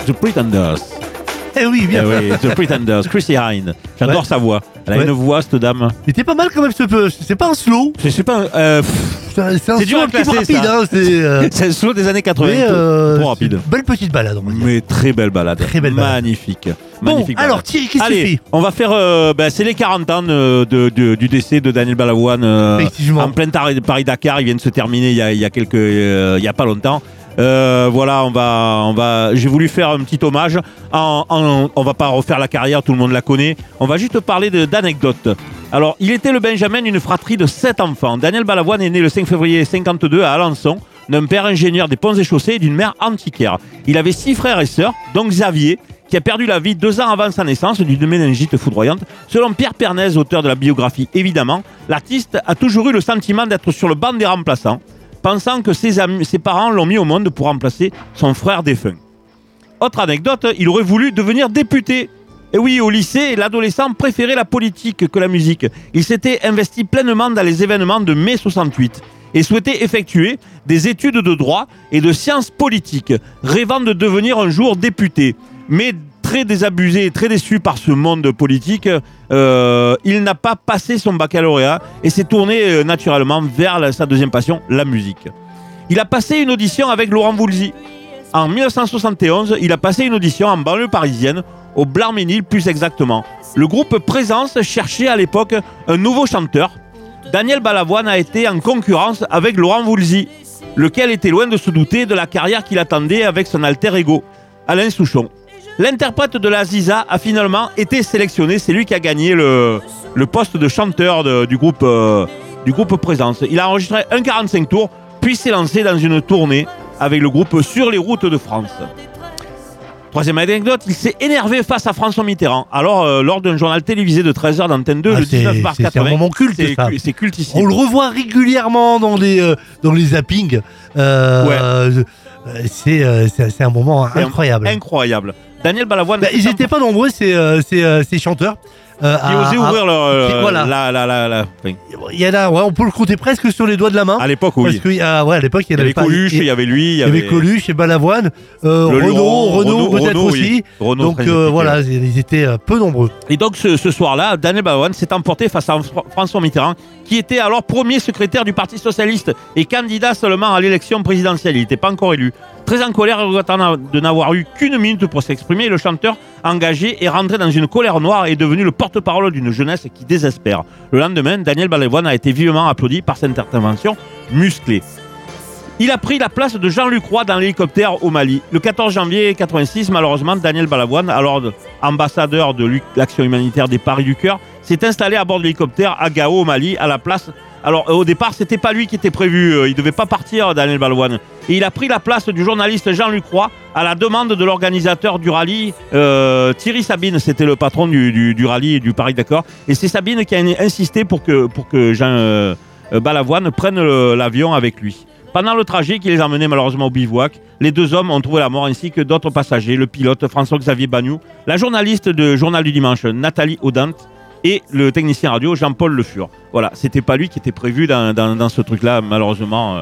The Pretenders. Eh oui, bien. Oui, The Pretenders, Chrissy Hynde. J'adore sa voix. Elle a une voix, cette dame. C'était pas mal quand même, c'est pas un slow. C'est pas C'est un dur slow à un petit peu classer, rapide. ça. Hein, c'est un slow des années 80. Trop rapide. Belle petite balade, on va dire. Mais très belle balade. Très belle balade. Magnifique. Bon, Magnifique alors balade. Thierry, qu'est-ce que tu Allez, fais? on va faire. C'est les 40 ans du décès de Daniel Balavoine. Effectivement. En plein Paris-Dakar. Il vient de se terminer il y a pas longtemps. Voilà, j'ai voulu faire un petit hommage. On va pas refaire la carrière, tout le monde la connaît. On va juste parler d'anecdotes. Alors, il était le Benjamin d'une fratrie de 7 enfants. Daniel Balavoine est né le 5 février 1952 à Alençon, d'un père ingénieur des ponts et chaussées et d'une mère antiquaire. Il avait 6 frères et sœurs, dont Xavier, qui a perdu la vie 2 ans avant sa naissance d'une méningite foudroyante. Selon Pierre Pernez, auteur de la biographie évidemment, l'artiste a toujours eu le sentiment d'être sur le banc des remplaçants, pensant que ses parents l'ont mis au monde pour remplacer son frère défunt. Autre anecdote, il aurait voulu devenir député. Et oui, au lycée, l'adolescent préférait la politique que la musique. Il s'était investi pleinement dans les événements de mai 68 et souhaitait effectuer des études de droit et de sciences politiques, rêvant de devenir un jour député. Mais très désabusé et très déçu par ce monde politique, il n'a pas passé son baccalauréat et s'est tourné naturellement vers sa deuxième passion, la musique. Il a passé une audition avec Laurent Voulzy. En 1971, il a passé une audition en banlieue parisienne, au Blarménil plus exactement. Le groupe Présence cherchait à l'époque un nouveau chanteur. Daniel Balavoine a été en concurrence avec Laurent Voulzy, lequel était loin de se douter de la carrière qu'il attendait avec son alter ego, Alain Souchon. L'interprète de la Ziza a finalement été sélectionné. C'est lui qui a gagné le poste de chanteur du groupe Présence. Il a enregistré un 45 tours, puis s'est lancé dans une tournée avec le groupe sur les routes de France. Troisième anecdote, il s'est énervé face à François Mitterrand. Alors, lors d'un journal télévisé de 13h d'Antenne 2, le 19 mars 80, c'est un moment culte, ça. C'est cultissime. On le revoit régulièrement dans les zappings. C'est un moment incroyable. Incroyable. Daniel Balavoine. Ils n'étaient pas nombreux, ces chanteurs. Qui osaient ouvrir voilà. Il y en a, on peut le compter presque sur les doigts de la main. À l'époque, oui. Parce qu'à l'époque, il y avait Coluche, il y avait lui. Il y avait Coluche et Balavoine. Renaud peut-être aussi. Oui. Donc voilà, ils étaient peu nombreux. Et donc ce soir-là, Daniel Balavoine s'est emporté face à François Mitterrand, qui était alors premier secrétaire du Parti Socialiste et candidat seulement à l'élection présidentielle. Il n'était pas encore élu. Très en colère, regrettant de n'avoir eu qu'une minute pour s'exprimer, le chanteur engagé est rentré dans une colère noire et est devenu le porte-parole d'une jeunesse qui désespère. Le lendemain, Daniel Balavoine a été vivement applaudi par cette intervention musclée. Il a pris la place de Jean-Luc Roy dans l'hélicoptère au Mali. Le 14 janvier 1986, malheureusement, Daniel Balavoine, alors ambassadeur de l'action humanitaire des Paris du Cœur, s'est installé à bord de l'hélicoptère à Gao au Mali, à la place. Alors au départ, c'était pas lui qui était prévu, il devait pas partir, Daniel Balavoine. Et il a pris la place du journaliste Jean-Luc Roy à la demande de l'organisateur du rallye, Thierry Sabine, c'était le patron du rallye du Paris-Dakar. Et c'est Sabine qui a insisté pour que Jean Balavoine prenne l'avion avec lui. Pendant le trajet qui les a emmenés malheureusement au bivouac, les 2 hommes ont trouvé la mort ainsi que d'autres passagers, le pilote François-Xavier Bagnou, la journaliste de Journal du Dimanche Nathalie Audante et le technicien radio Jean-Paul Le Fur. Voilà, c'était pas lui qui était prévu dans ce truc-là, malheureusement.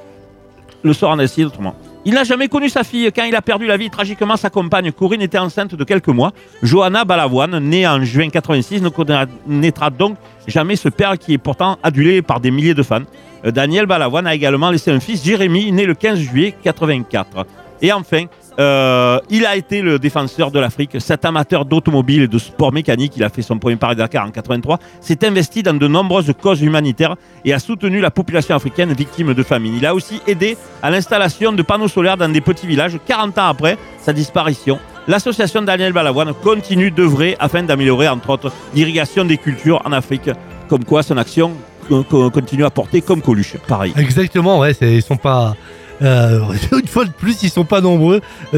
Le sort en a décidé autrement. Il n'a jamais connu sa fille. Quand il a perdu la vie, tragiquement, sa compagne Corinne était enceinte de quelques mois. Johanna Balavoine, née en juin 86, ne connaîtra donc jamais ce père qui est pourtant adulé par des milliers de fans. Daniel Balavoine a également laissé un fils, Jérémy, né le 15 juillet 84. Et enfin, il a été le défenseur de l'Afrique. Cet amateur d'automobile et de sport mécanique, il a fait son premier Paris-Dakar en 83, s'est investi dans de nombreuses causes humanitaires et a soutenu la population africaine victime de famine. Il a aussi aidé à l'installation de panneaux solaires dans des petits villages. 40 ans après sa disparition, l'association Daniel Balavoine continue d'œuvrer afin d'améliorer, entre autres, l'irrigation des cultures en Afrique. Comme quoi, son action continue à porter comme Coluche. Pareil. Exactement, ouais, ils sont pas... une fois de plus, ils sont pas nombreux.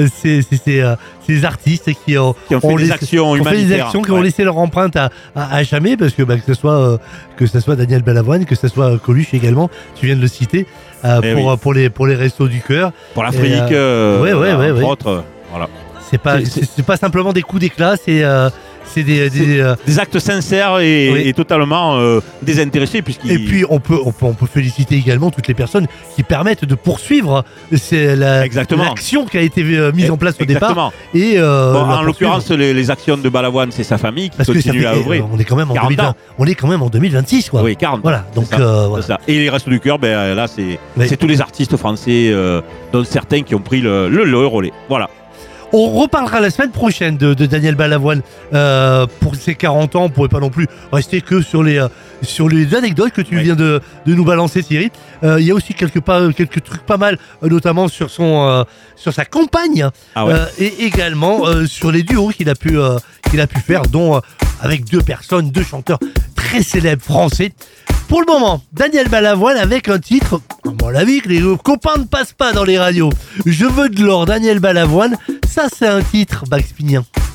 Ces artistes qui ont fait des actions humanitaires, qui ont laissé leur empreinte à jamais, parce que que ce soit Daniel Balavoine, que ce soit Coluche également, tu viens de le citer, pour les Restos du Cœur, pour l'Afrique, entre autres. Voilà. C'est pas simplement des coups d'éclat, c'est des actes sincères et totalement désintéressés. Et puis on peut féliciter également toutes les personnes qui permettent de poursuivre l'action qui a été mise en place au départ. Et en l'occurrence, les actions de Balavoine, c'est sa famille qui continue à œuvrer. On est quand même en 2026, quoi. Oui, 40. Voilà. Donc ça. Et les Restos du Cœur, là, c'est tous les artistes français, dont certains qui ont pris le relais. Voilà. On reparlera la semaine prochaine de Daniel Balavoine pour ses 40 ans. On ne pourrait pas non plus rester que sur les anecdotes que tu viens de nous balancer, Thierry. Il y a aussi quelques trucs pas mal, notamment sur sa compagne et également sur les duos qu'il a pu faire, dont avec deux chanteurs très célèbres français. Pour le moment, Daniel Balavoine avec un titre, à mon avis, que les copains ne passent pas dans les radios. Je veux de l'or, Daniel Balavoine. Ça, c'est un titre, Bax Pinien.